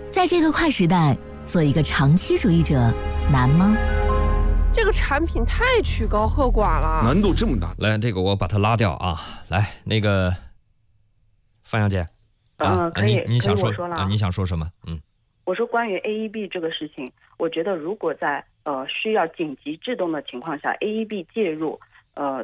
在这个快时代，做一个长期主义者难吗？ 这个产品太曲高和寡了， 难度这么大。 来，这个我把它拉掉啊。来，那个范小姐， 可以， 你想说可以我说了你想说什么？ 我说关于 AEB 这个事情，我觉得如果在需要紧急制动的情况下 ，AEB 介入，